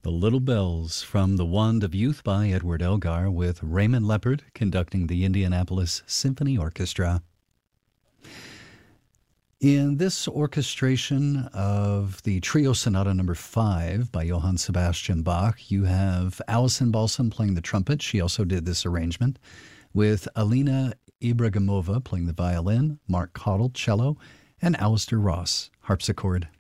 The Little Bells from The Wand of Youth by Edward Elgar, with Raymond Leppard conducting the Indianapolis Symphony Orchestra. In this orchestration of the Trio Sonata No. 5 by Johann Sebastian Bach, you have Alison Balsam playing the trumpet. She also did this arrangement, with Alina Ibragimova playing the violin, Mark Cottle cello, and Alistair Ross harpsichord.